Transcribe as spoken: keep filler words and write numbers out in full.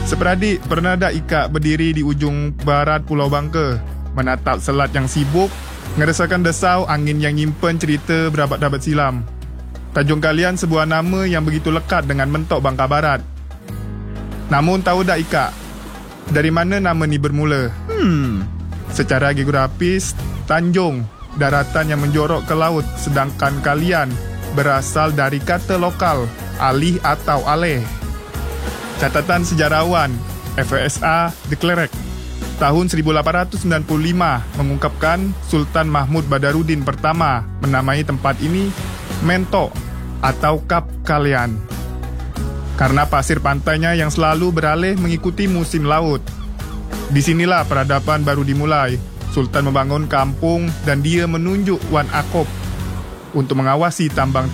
Seperadik, pernah tak Ika berdiri di ujung barat Pulau Bangka, menatap selat yang sibuk, ngerasakan desau angin yang nyimpen cerita berabad-abad silam? Tajuk kalian sebuah nama yang begitu lekat dengan mentok Bangka Barat. Namun tahu tak Ika, dari mana nama ni bermula? Hmm. Secara geografis, Tanjung, daratan yang menjorok ke laut, sedangkan kalian berasal dari kata lokal, alih atau aleh. Catatan sejarawan F S A de Klerk tahun seribu lapan ratus sembilan puluh lima mengungkapkan Sultan Mahmud Badarudin pertama menamai tempat ini Mentok atau Kap Kalian, karena pasir pantainya yang selalu beralih mengikuti musim laut. Di sinilah peradaban baru dimulai. Sultan membangun kampung dan dia menunjuk Wan Akop untuk mengawasi tambang